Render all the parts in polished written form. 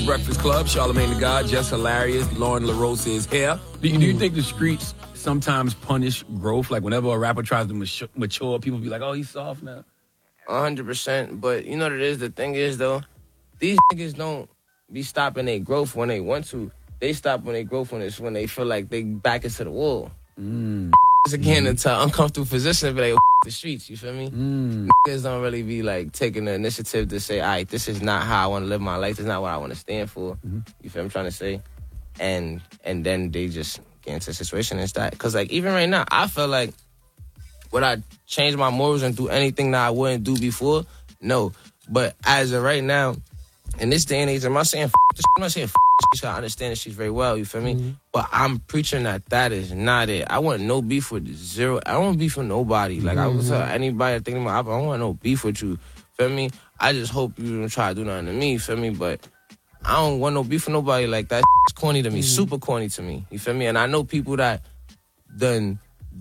Breakfast Club, Charlamagne the God, just hilarious. Lauren LaRosa is here. Do you think the streets sometimes punish growth? Like whenever a rapper tries to mature, people be like, "Oh, he's soft now." 100%. But you know what it is? The thing is, though, these niggas don't be stopping their growth when they want to. They stop when they growth when they feel like they back into the wall. It's again into an uncomfortable position to be like, the streets, you feel me? Niggas don't really be like taking the initiative to say, all right, this is not how I want to live my life. This is not what I want to stand for. You feel what I'm trying to say? And then they just get into a situation and start. Because like even right now, I feel like would I change my morals and do anything that I wouldn't do before? No. But as of right now, in this day and age, I'm not saying this. I'm not saying this. I understand that she's very well, you feel me? But I'm preaching that is not it. I want no beef with zero. I don't want beef with nobody. Like, I would tell anybody thinking about, I don't want no beef with you, feel me? I just hope you don't try to do nothing to me, feel me? But I don't want no beef with nobody. Like, that's corny to me, super corny to me, you feel me? And I know people that done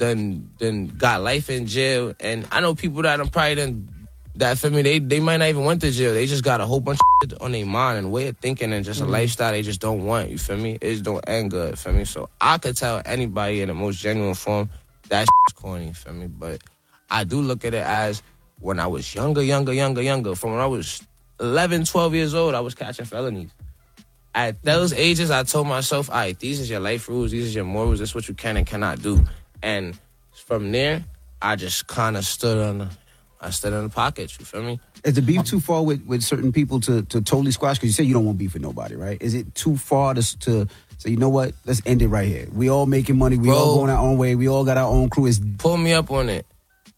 got life in jail, and I know people that probably done, that feel me, they might not even went to jail. They just got a whole bunch of shit on their mind and way of thinking and just a lifestyle they just don't want, you feel me? It just don't end good, feel me? So I could tell anybody in the most genuine form that shit's corny, you feel me? But I do look at it as when I was younger, from when I was 11, 12 years old, I was catching felonies. At those ages, I told myself, all right, these is your life rules, these is your morals, this is what you can and cannot do. And from there, I just kind of stood in the pocket, you feel me? Is the beef too far with certain people to totally squash? Because you say you don't want beef with nobody, right? Is it too far to say, you know what, let's end it right here? We all making money, we all going our own way, we all got our own crew. Pull me up on it.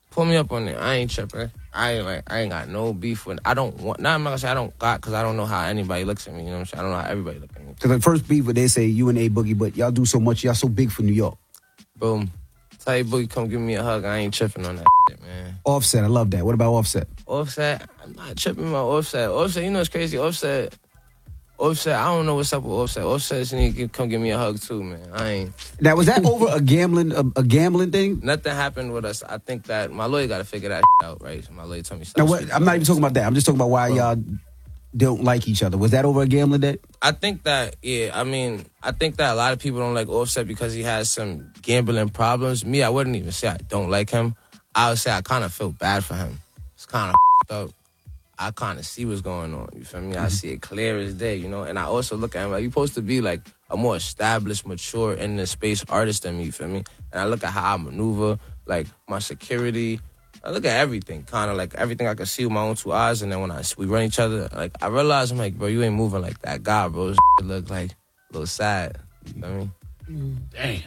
I ain't tripping. I ain't got no beef with. I'm not gonna say I don't got, because I don't know how anybody looks at me. You know what I'm saying? I don't know how everybody looks at me. Because the first beef, where they say you and A Boogie, but y'all do so much, y'all so big for New York. Boom. Tell you Boogie, come give me a hug. I ain't tripping on that shit, man. Offset, I love that. What about Offset? Offset, I'm not tripping about Offset. Offset, you know what's crazy? Offset, I don't know what's up with Offset. Offset just need to come give me a hug too, man. I ain't. Now, was that over a gambling thing? Nothing happened with us. I think that my lawyer got to figure that out, right? So my lawyer told me now, I'm not even talking about that. I'm just talking about why y'all don't like each other. Was that over a gambling debt? I think that, yeah. I mean, I think that a lot of people don't like Offset because he has some gambling problems. Me, I wouldn't even say I don't like him. I would say I kind of feel bad for him. It's kind of up. I kind of see what's going on, you feel me? I see it clear as day, you know? And I also look at him like, you're supposed to be like a more established, mature, in the space artist than me, you feel me? And I look at how I maneuver, like my security. I look at everything, kind of like everything I can see with my own two eyes. And then when we run each other, like I realize, I'm like, bro, you ain't moving like that guy, bro. This look like a little sad, you know what I mean? Damn.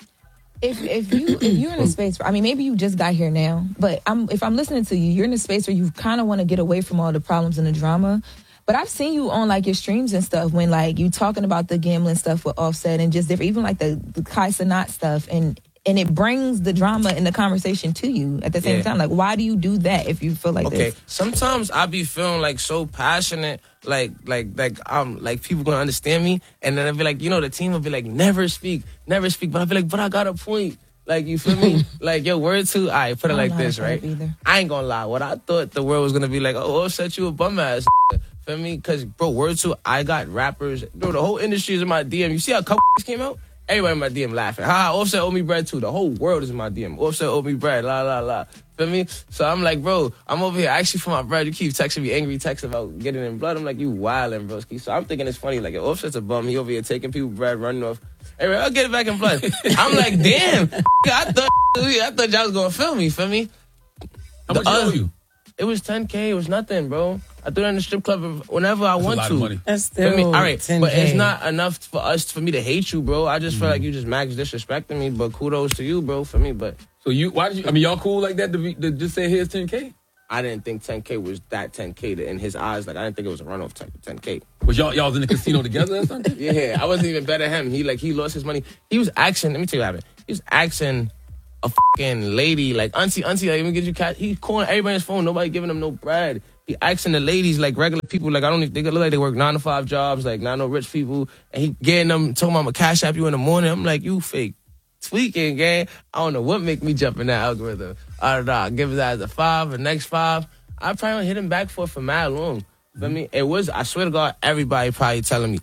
If you're in a space, I mean, maybe you just got here now, but if I'm listening to you, you're in a space where you kind of want to get away from all the problems and the drama. But I've seen you on like your streams and stuff when like you talking about the gambling stuff with Offset and just different, even like the Kai Cenat stuff, and it brings the drama and the conversation to you at the same time. Like, why do you do that if you feel like this? Sometimes I be feeling like so passionate, like people gonna understand me, and then I be like, you know, the team will be like, never speak, but I be like, but I got a point. Like, you feel me? Like, yo, word two, all right, put it like this, right? I ain't gonna lie. What I thought the world was gonna be like, oh, Offset, you a bum ass. Feel me? Because, bro, word two, I got rappers. Bro, the whole industry is in my DM. You see how a couple came out? Everybody in my DM laughing. Offset owe me bread too. The whole world is in my DM. Offset owe me bread. La, la, la. Feel me? So I'm like, bro, I'm over here actually for my bread. You keep texting me angry texts about getting in blood. I'm like, you wildin', broski. So I'm thinking it's funny. Like, Offset's a bum. He over here taking people bread, running off. Hey, I'll get it back in blood. I'm like, damn. I thought y'all was going to film me. Feel me? How much owe you? It was $10K. It was nothing, bro. I do that in the strip club whenever I want to. That's a lot of money. That's still all right, 10K. but it's not enough for me to hate you, bro. I just feel like you just max disrespecting me, but kudos to you, bro, for me. But So why did you, I mean, y'all cool like that to just say here's 10K? I didn't think 10K was that 10K in his eyes. Like, I didn't think it was a runoff 10K. Was y'all was in the casino together or something? Yeah, I wasn't even better than him. He lost his money. He was asking, let me tell you what happened. He was asking a fucking lady, like, auntie, like, let me get you cash. He calling everybody's phone. Nobody giving him no bread. He asking the ladies, like regular people, like, they look like they work 9 to 5 jobs, like not no rich people. And he getting them, talking about I'm gonna cash app you in the morning. I'm like, you fake tweaking, gang. I don't know what make me jump in that algorithm. I don't know. Give his ass a 5, the next 5. I probably hit him back for mad long. Feel me? It was, I swear to God, everybody telling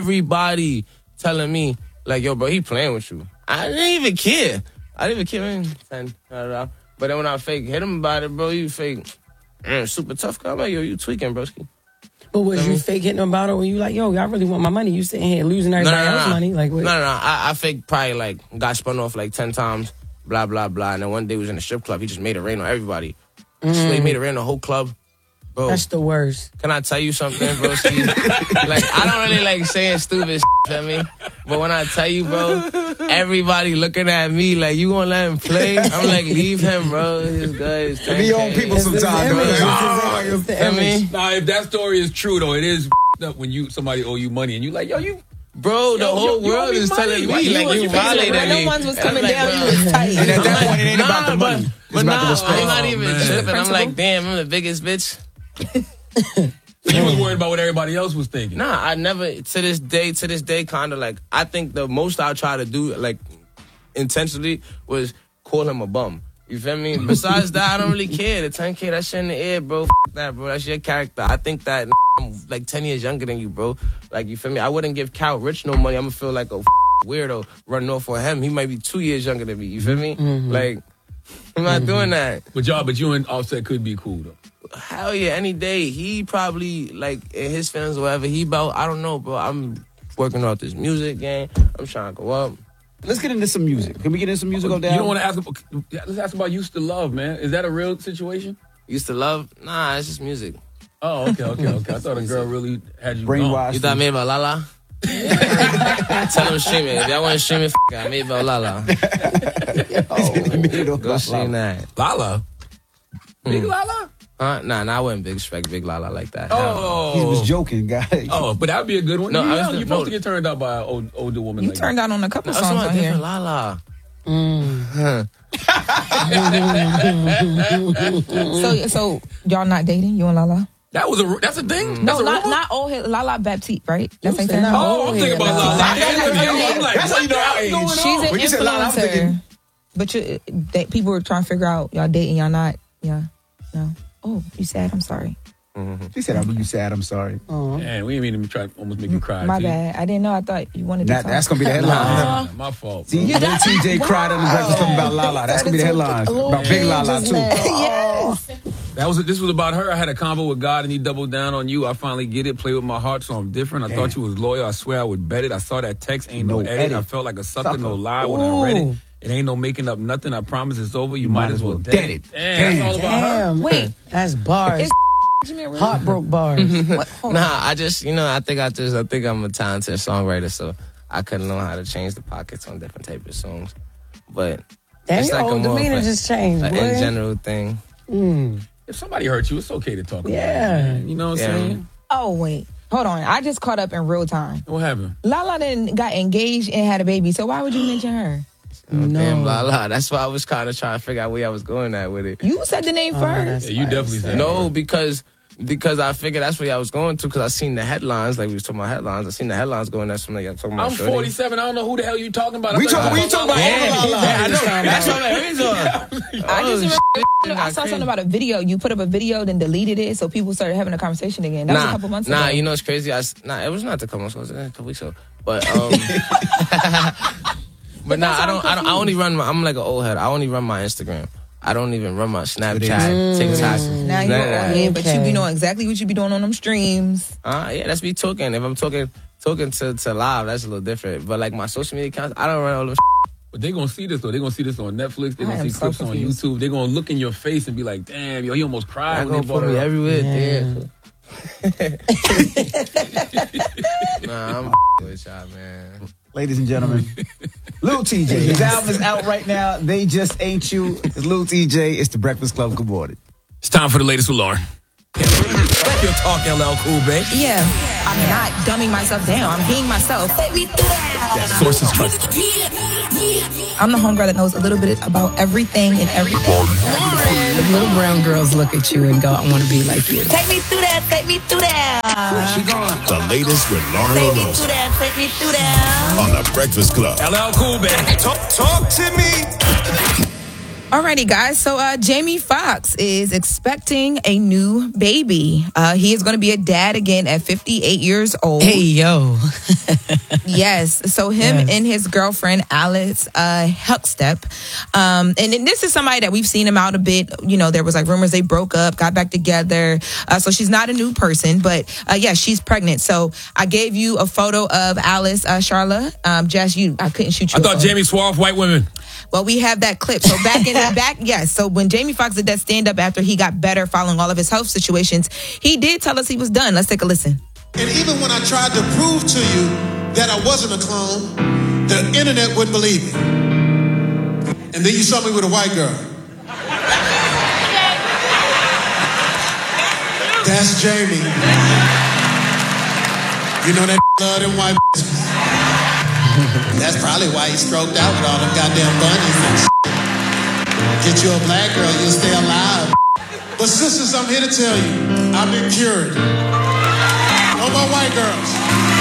me, like, yo, bro, he playing with you. I didn't even care. Man. But then when I fake hit him about it, bro, you fake super tough guy. I'm like, yo, you tweaking, broski. But was you fake hitting about it when you like, yo, y'all really want my money? You sitting here losing everybody else's money? Like, what? No. I fake probably like got spun off like 10 times, blah, blah, blah. And then one day we was in a strip club. He just made it rain on everybody. So he made it rain on the whole club. Bro, that's the worst. Can I tell you something, bro? Like, I don't really like saying stupid shit, I mean. But when I tell you, bro, everybody looking at me like, you gonna let him play? I'm like, leave him, bro. He's good. He's Be on people sometimes. Nah, if that story is true, though, it is up when somebody owe you money and you like, yo, you... Bro, the whole world is telling me, like, you violated me. No ones was coming down, you was tight. And at that point, it ain't about the money. But about the nah, respect. I'm not even tripping. I'm like, Principle? damn, I'm the biggest bitch. You was worried about what everybody else was thinking. Nah, I never, to this day, kind of like, I think the most I try to do, like, intentionally, was call him a bum. You feel me? Besides that, I don't really care. The 10K, that shit in the air, bro. F that, bro. That's your character. I think that I'm like 10 years younger than you, bro. Like, you feel me? I wouldn't give Cal Rich no money. I'm gonna feel like a weirdo running off for him. He might be 2 years younger than me. You feel me? Like, I'm not doing that. But you and Offset could be cool, though. Hell yeah, any day. He probably, like, in his feelings or whatever, he about, I don't know, bro. I'm working off this music game. I'm trying to go up. Let's get into some music. Can we get into some music? You don't want to ask about... Let's ask about Used to Love, man. Is that a real situation? Used to love? Nah, it's just music. Oh, okay. I thought a girl really had you brainwashed. You thought I made about Lala? Tell them stream it. If y'all want to stream it, I made about Lala. Go stream that. Lala? Big Lala? Nah, I wouldn't expect Big Lala like that. Oh. He was joking, guys. Oh, but that would be a good one. No, You're supposed to get turned out by an older woman. You like turned that. out on a couple That's songs not on here. different Lala. So y'all not dating? You and Lala? That's a thing? No, That's a rumor? not old head. Lala Baptiste, right? That's You ain't said that. not Oh, I'm thinking about Lala Anthony. I'm like, That's how you know our age. She's an When you said Lala, I'm influencer. thinking- But people were trying to figure out y'all dating, y'all not. Yeah. No. Oh, you sad? I'm sorry. She said, "I'm you sad. I'm sorry." Man, we didn't mean to try to almost make you cry. My T. bad. I didn't know. I thought you wanted to talk. That's gonna be the headline. My fault. See, Bro. then TJ cried on the breakfast talking about Lala. That's gonna be the headline about Big Lala too. Yes. This was about her. I had a convo with God and he doubled down on you. I finally get it. Play with my heart, so I'm different. I thought you was loyal. I swear I would bet it. I saw that text. Ain't no edit. I felt like a sucker, no lie when I read it. It ain't no making up nothing. I promise it's over. You might as well dead it. Damn, that's all about her. Damn. Wait. That's bars. Heartbroke bars. Nah, I just, I think I'm a talented songwriter, so I couldn't know how to change the pockets on different type of songs. But Damn, it's your like whole a more demeanor of just changed, an boy. in general thing. If somebody hurt you, it's okay to talk about it. Yeah. Man. You know what I'm saying? Oh, wait. Hold on. I just caught up in real time. What happened? Lala then got engaged and had a baby, so why would you mention her? Damn, Lala. That's why I was kind of trying to figure out where I was going at with it. You said the name first. Yeah, you definitely said No, that. because I figured that's where I was going to, because I seen the headlines, like we was talking about headlines. I seen the headlines going, that's something y'all talking about. I'm Shorty. 47. I don't know who the hell you talking about. We talking about I know. That's what I saw something about a video. You put up a video, then deleted it, so people started having a conversation again. That was a couple months ago. Nah, you know what's crazy? It was not a couple months ago. It was a couple weeks ago. But but nah, I only run I'm like an old head. I only run my Instagram. I don't even run my Snapchat, TikTok. Now you're on it, but you be knowing exactly what you be doing on them streams. Yeah, that's me talking. If I'm talking to live, that's a little different. But like my social media accounts, I don't run all them. But they gonna see this though. They gonna see this on Netflix. They I gonna am see so clips on confused. YouTube. They gonna look in your face and be like, "Damn, yo, he almost cried I'm when gonna they brought put me her up." everywhere. Damn. Nah, I'm with y'all, man. Ladies and gentlemen, Lil TJ. His album is out right now. They Just Ain't You. It's Lil TJ. It's the Breakfast Club. Good morning. It's time for the latest with Lauren. Let your talk, LL Cool, babe. Yeah, I'm not dumbing myself down. I'm being myself. That source is trusted. I'm the homegirl that knows a little bit about everything and everything. The little brown girls look at you and go, I want to be like you. Take me through that, take me through that. The latest with Lauren Take me LaRosa through that, take me through that. on the Breakfast Club. LL Cool, babe. Talk to me. Alrighty, guys. So Jamie Foxx is expecting a new baby. He is going to be a dad again at 58 years old. Hey, yo. Yes. So him and his girlfriend, Alice Huckstep. And this is somebody that we've seen him out a bit. You know, there was like rumors they broke up, got back together. So she's not a new person, but she's pregnant. So I gave you a photo of Alice, Charla. Jess, I couldn't shoot you. I thought Jamie swore off white women. Well, we have that clip. So yes. So when Jamie Foxx did that stand-up after he got better following all of his health situations, he did tell us he was done. Let's take a listen. And even when I tried to prove to you that I wasn't a clone, the internet wouldn't believe me. And then you saw me with a white girl. That's Jamie. You know that love them white bitches. That's probably why he stroked out with all them goddamn bunnies and shit. Get you a black girl, you'll stay alive. But sisters, I'm here to tell you, I've been cured. No more white girls.